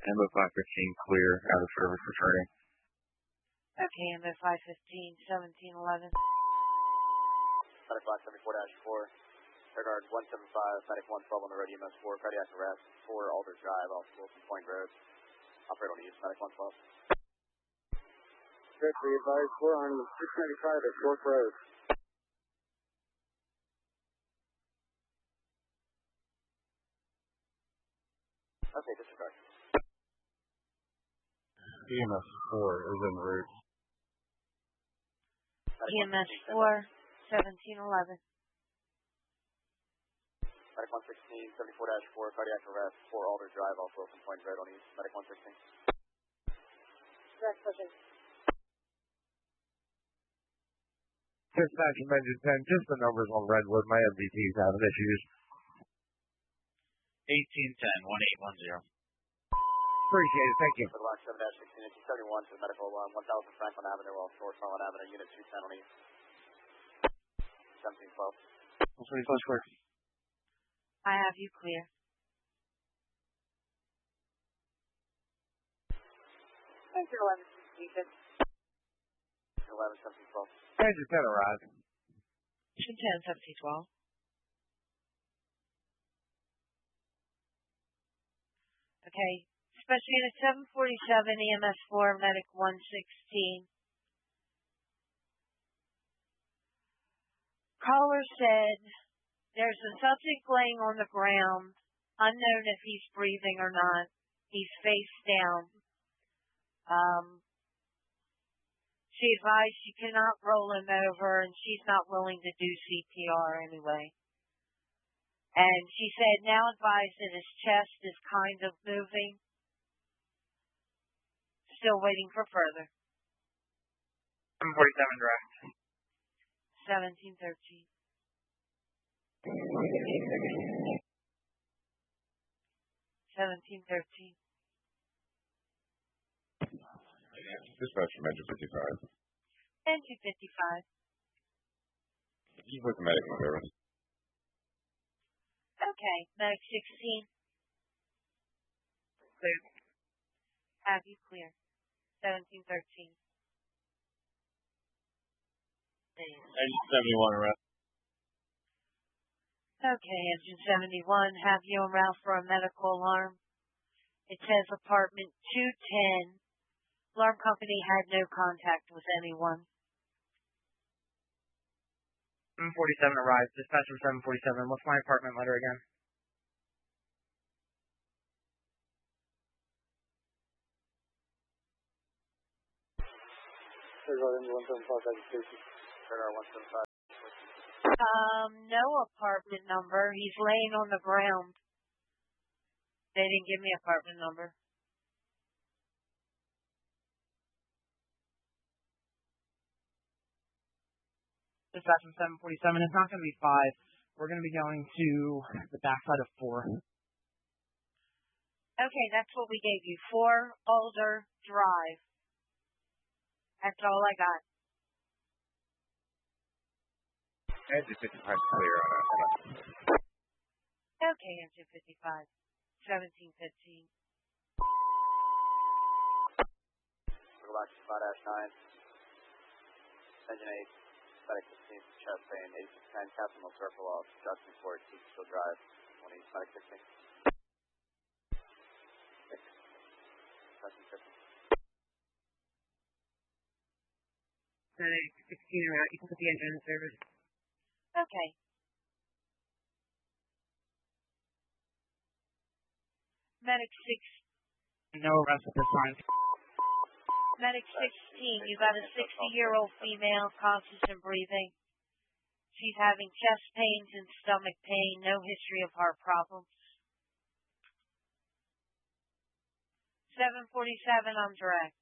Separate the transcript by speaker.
Speaker 1: Ambo 515 clear, out of service returning.
Speaker 2: Okay, Ambo 515, 1711.
Speaker 3: Medic 574-4. Regard 175, Medic 112 on the road, EMS 4, cardiac arrest, 4 Alder Drive, off Wilson Point Road. Operate on the use, Medic 112.
Speaker 4: Good, we advise 4 on 695 at Fork Road.
Speaker 3: Okay, disregard.
Speaker 1: EMS 4 is en route.
Speaker 2: EMS 4, 1711.
Speaker 3: Medic 116, 74-4, cardiac arrest, 4 Alder Drive, off Wilson Point Road on east. Medic 116.
Speaker 2: Direct pushing.
Speaker 1: Dispatch Engine 10, just the numbers on Redwood. My MVP is having issues.
Speaker 5: 1810, 1810.
Speaker 1: Appreciate it, thank you.
Speaker 3: For the last 7-16, 1871 to the medical alarm, 1000 Franklin Avenue, off North Carlin Avenue, Unit 210 on east. 1712.
Speaker 1: What's really close for?
Speaker 2: I have you clear. Thank you, 11,
Speaker 3: 11, 1712.
Speaker 1: Engine 10 arrived.
Speaker 2: Engine 10, 1712. Okay. Special Unit 747, EMS 4, Medic 116. Caller said there's a subject laying on the ground, unknown if he's breathing or not. He's face down. She advised she cannot roll him over, and she's not willing to do CPR anyway. And she said now advised that his chest is kind of moving. Still waiting for further.
Speaker 5: 747 direct.
Speaker 2: 1713. 1713.
Speaker 1: Dispatch from Engine 55.
Speaker 2: Engine 55.
Speaker 1: He's with the medical service.
Speaker 2: Okay, Medic 16.
Speaker 5: Clear.
Speaker 2: Have you clear. 1713.
Speaker 5: Engine 71 arrest.
Speaker 2: Okay, Engine 71, have you en route for a medical alarm. It says apartment 210. Alarm company had no contact with anyone.
Speaker 5: 747 arrived. Dispatch from 747. What's my apartment letter again?
Speaker 4: Regarding 175 education.
Speaker 3: Radar 175.
Speaker 2: No apartment number. He's laying on the ground. They didn't give me apartment number.
Speaker 5: Dispatch from 747. It's not going to be 5. We're going to be going to the backside of 4.
Speaker 2: Okay, that's what we gave you. 4 Alder Drive. That's all I got.
Speaker 1: Engine 55 clear on that.
Speaker 2: Okay, Engine 55. 1715.
Speaker 3: Relax 5-9. Engine 8. Medic 16, chest pain, 8610, Captain will circle off, Justin Ford, Keystone Drive, 20, Medic 16. 1715.
Speaker 5: Medic 16 around. You can put the engine in service.
Speaker 2: Okay. Medic 6.
Speaker 5: No arrest at this time.
Speaker 2: Medic 16, you got a 60-year-old female, conscious and breathing. She's having chest pains and stomach pain, no history of heart problems. 747 on direct.